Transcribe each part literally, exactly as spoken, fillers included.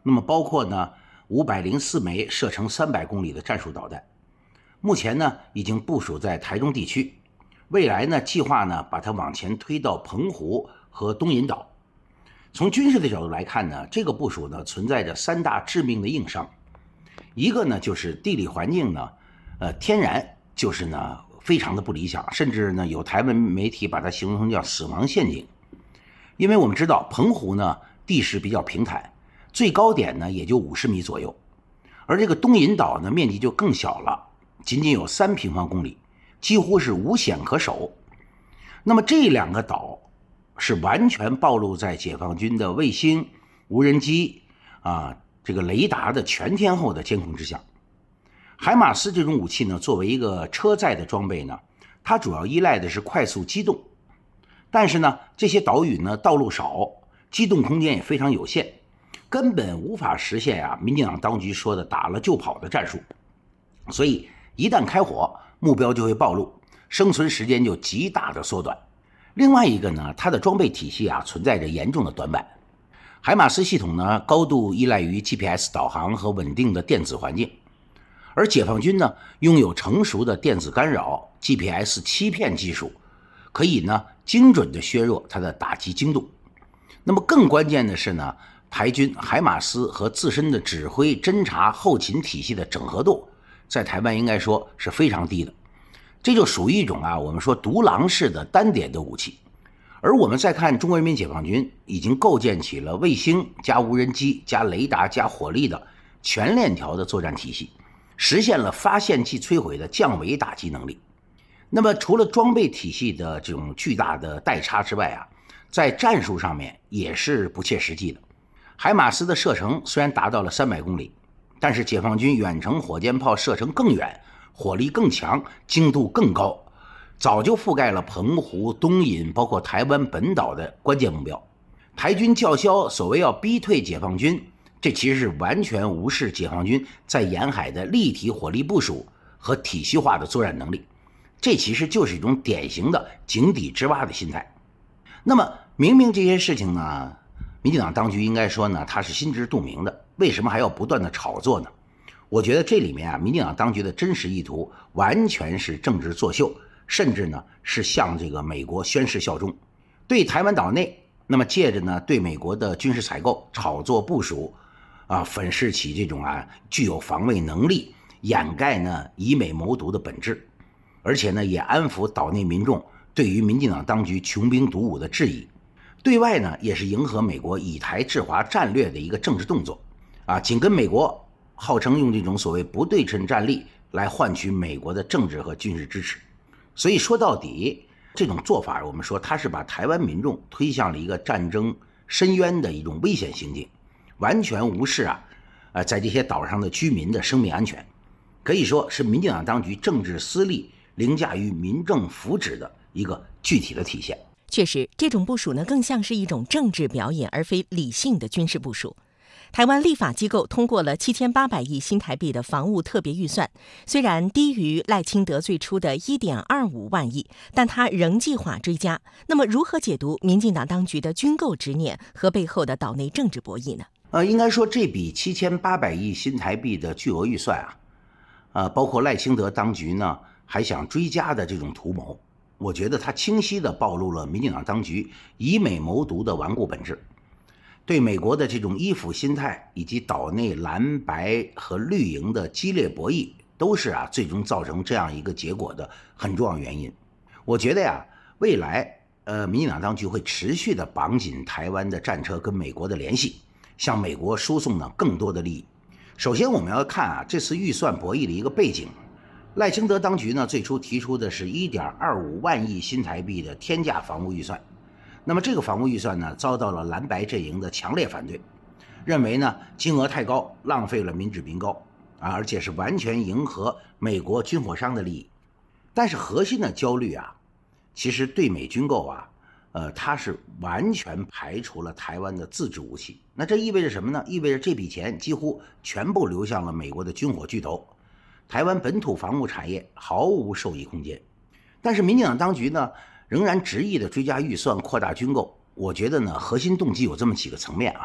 那么包括呢五百零四枚射程三百公里的战术导弹，目前呢已经部署在台中地区，未来呢计划呢把它往前推到澎湖和东引岛。从军事的角度来看呢，这个部署呢存在着三大致命的硬伤，一个呢就是地理环境呢，呃天然就是呢非常的不理想，甚至呢有台湾媒体把它形容成叫死亡陷阱。因为我们知道澎湖呢地势比较平坦，最高点呢也就五十米左右，而这个东引岛呢面积就更小了，仅仅有三平方公里，几乎是无险可守。那么这两个岛是完全暴露在解放军的卫星、无人机啊这个雷达的全天候的监控之下。海马斯这种武器呢，作为一个车载的装备呢，它主要依赖的是快速机动，但是呢，这些岛屿呢道路少，机动空间也非常有限，根本无法实现啊民进党当局说的打了就跑的战术。所以一旦开火，目标就会暴露，生存时间就极大的缩短。另外一个呢，它的装备体系啊存在着严重的短板。海马斯系统呢高度依赖于 G P S 导航和稳定的电子环境，而解放军呢拥有成熟的电子干扰 G P S 欺骗技术，可以呢精准的削弱它的打击精度。那么更关键的是呢，台军海马斯和自身的指挥、侦察、后勤体系的整合度，在台湾应该说是非常低的。这就属于一种啊我们说独狼式的单点的武器。而我们再看中国人民解放军已经构建起了卫星加无人机加雷达加火力的全链条的作战体系，实现了发现即摧毁的降维打击能力。那么除了装备体系的这种巨大的代差之外啊，在战术上面也是不切实际的。海马斯的射程虽然达到了三百公里，但是解放军远程火箭炮射程更远，火力更强，精度更高，早就覆盖了澎湖、东引包括台湾本岛的关键目标。台军叫嚣所谓要逼退解放军，这其实是完全无视解放军在沿海的立体火力部署和体系化的作战能力，这其实就是一种典型的井底之蛙的心态。那么明明这些事情呢，民进党当局应该说呢，他是心知肚明的，为什么还要不断的炒作呢？我觉得这里面啊，民进党当局的真实意图完全是政治作秀，甚至呢是向这个美国宣誓效忠。对台湾岛内，那么借着呢对美国的军事采购炒作部署啊，粉饰起这种啊具有防卫能力，掩盖呢以美谋独的本质，而且呢也安抚岛内民众对于民进党当局穷兵黩武的质疑。对外呢也是迎合美国以台制华战略的一个政治动作啊，紧跟美国号称用这种所谓不对称战力来换取美国的政治和军事支持。所以说到底，这种做法我们说它是把台湾民众推向了一个战争深渊的一种危险行径，完全无视啊呃在这些岛上的居民的生命安全，可以说是民进党当局政治私利凌驾于民政福祉的一个具体的体现。 确实，这种部署呢更像是一种政治表演，而非理性的军事部署。台湾立法机构通过了七千八百亿新台币的防务特别预算，虽然低于赖清德最初的 一点二五万亿，但他仍计划追加。那么如何解读民进党当局的军购执念和背后的岛内政治博弈呢？ 呃，应该说这笔七千八百亿新台币的巨额预算啊，呃，包括赖清德当局呢还想追加的这种图谋，我觉得它清晰地暴露了民进党当局以美谋独的顽固本质。对美国的这种依附心态以及岛内蓝白和绿营的激烈博弈，都是啊最终造成这样一个结果的很重要原因。我觉得呀，未来呃民进党当局会持续的绑紧台湾的战车跟美国的联系，向美国输送呢更多的利益。首先我们要看啊这次预算博弈的一个背景。赖清德当局呢最初提出的是 一点二五万亿新台币的天价防务预算，那么这个防务预算呢遭到了蓝白阵营的强烈反对，认为呢金额太高，浪费了民脂民膏啊，而且是完全迎合美国军火商的利益。但是核心的焦虑啊，其实对美军购啊，呃，它是完全排除了台湾的自制武器。那这意味着什么呢？意味着这笔钱几乎全部流向了美国的军火巨头，台湾本土防务产业毫无受益空间。但是民进党当局呢仍然执意的追加预算扩大军购，我觉得呢核心动机有这么几个层面啊。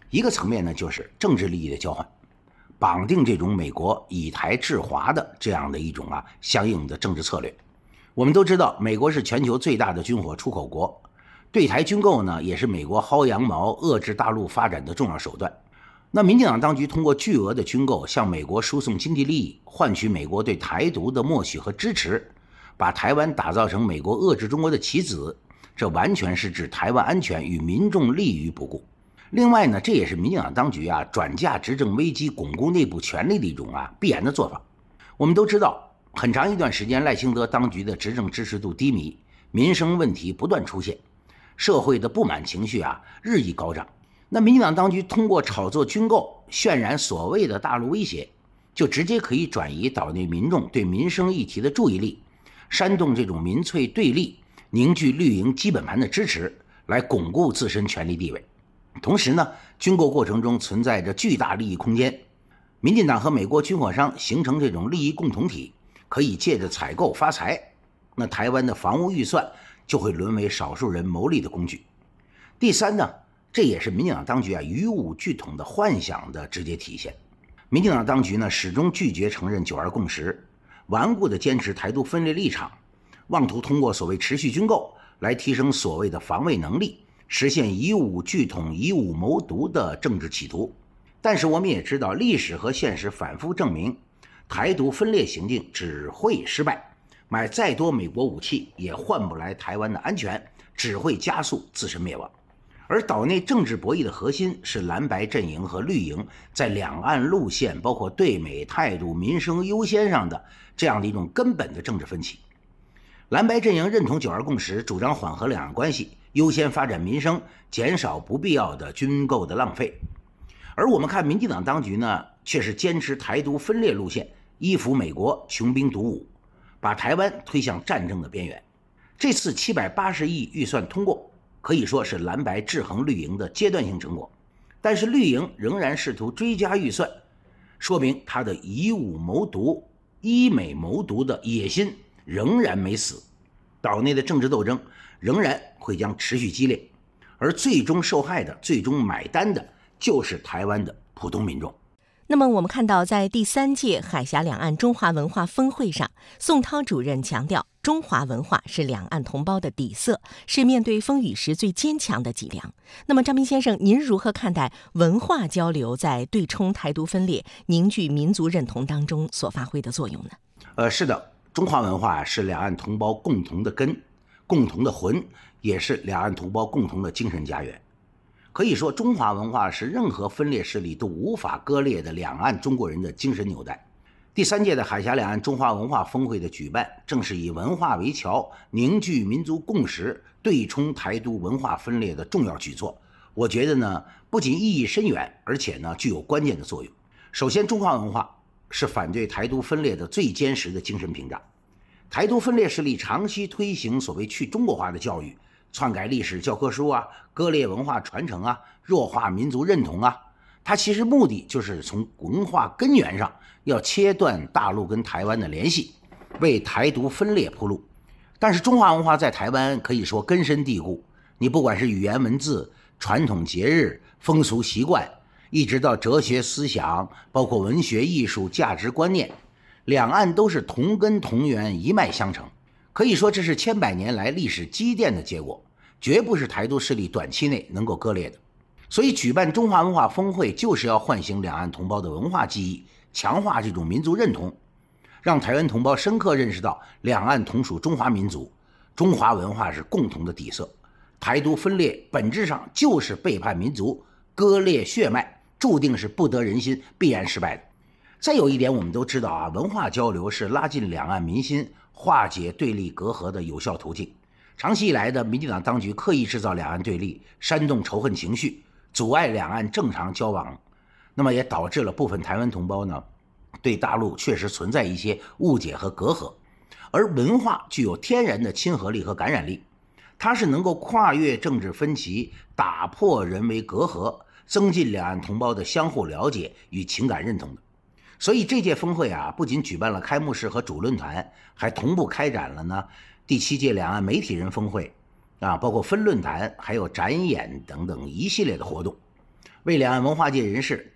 一个层面呢，就是政治利益的交换，绑定这种美国以台制华的这样的一种啊相应的政治策略。我们都知道，美国是全球最大的军火出口国，对台军购呢，也是美国薅羊毛、遏制大陆发展的重要手段。那民进党当局通过巨额的军购向美国输送经济利益，换取美国对台独的默许和支持，把台湾打造成美国遏制中国的棋子，这完全是置台湾安全与民众利益于不顾。另外呢，这也是民进党当局啊转嫁执政危机、巩固内部权力的一种啊必然的做法。我们都知道，很长一段时间赖清德当局的执政支持度低迷，民生问题不断出现，社会的不满情绪啊日益高涨。那民进党当局通过炒作军购，渲染所谓的大陆威胁，就直接可以转移岛内民众对民生议题的注意力，煽动这种民粹对立，凝聚绿营基本盘的支持，来巩固自身权力地位。同时呢，军购过程中存在着巨大利益空间，民进党和美国军火商形成这种利益共同体，可以借着采购发财，那台湾的防务预算就会沦为少数人谋利的工具。第三呢，这也是民进党当局啊于武拒统的幻想的直接体现。民进党当局呢始终拒绝承认九二共识，顽固地坚持台独分裂立场，妄图通过所谓持续军购来提升所谓的防卫能力，实现以武拒统、以武谋独的政治企图。但是我们也知道，历史和现实反复证明，台独分裂行径只会失败，买再多美国武器也换不来台湾的安全，只会加速自身灭亡。而岛内政治博弈的核心是蓝白阵营和绿营在两岸路线，包括对美态度、民生优先上的这样的一种根本的政治分歧。蓝白阵营认同九二共识，主张缓和两岸关系，优先发展民生，减少不必要的军购的浪费。而我们看民进党当局呢，却是坚持台独分裂路线，依附美国，穷兵黩武，把台湾推向战争的边缘。这次七百八十亿预算通过，可以说是蓝白制衡绿营的阶段性成果，但是绿营仍然试图追加预算，说明他的以武谋独、以美谋独的野心仍然没死，岛内的政治斗争仍然会将持续激烈，而最终受害的、最终买单的就是台湾的普通民众。 那么我们看到，在第三届海峡两岸中华文化峰会上，宋涛主任强调，中华文化是两岸同胞的底色，是面对风雨时最坚强的脊梁。那么张斌先生，您如何看待文化交流在对冲台独分裂、凝聚民族认同当中所发挥的作用呢？ 呃，是的，中华文化是两岸同胞共同的根、共同的魂，也是两岸同胞共同的精神家园。可以说，中华文化是任何分裂势力都无法割裂的两岸中国人的精神纽带。第三届的海峡两岸中华文化峰会的举办，正是以文化为桥，凝聚民族共识，对冲台独文化分裂的重要举措。我觉得呢，不仅意义深远，而且呢，具有关键的作用。首先，中华文化是反对台独分裂的最坚实的精神屏障。台独分裂势力长期推行所谓去中国化的教育，篡改历史教科书啊，割裂文化传承啊，弱化民族认同啊，它其实目的就是从文化根源上要切断大陆跟台湾的联系，为台独分裂铺路。但是中华文化在台湾可以说根深蒂固，你不管是语言文字、传统节日、风俗习惯，一直到哲学思想，包括文学艺术、价值观念，两岸都是同根同源，一脉相承。可以说这是千百年来历史积淀的结果，绝不是台独势力短期内能够割裂的。所以举办中华文化峰会就是要唤醒两岸同胞的文化记忆，强化这种民族认同，让台湾同胞深刻认识到两岸同属中华民族，中华文化是共同的底色。台独分裂本质上就是背叛民族，割裂血脉，注定是不得人心，必然失败的。再有一点，我们都知道啊，文化交流是拉近两岸民心、化解对立隔阂的有效途径。长期以来的民进党当局刻意制造两岸对立，煽动仇恨情绪，阻碍两岸正常交往，那么也导致了部分台湾同胞呢，对大陆确实存在一些误解和隔阂。而文化具有天然的亲和力和感染力，它是能够跨越政治分歧，打破人为隔阂，增进两岸同胞的相互了解与情感认同的。所以这届峰会啊，不仅举办了开幕式和主论坛，还同步开展了呢第七届两岸媒体人峰会啊，包括分论坛，还有展演等等一系列的活动。 为两岸文化界人士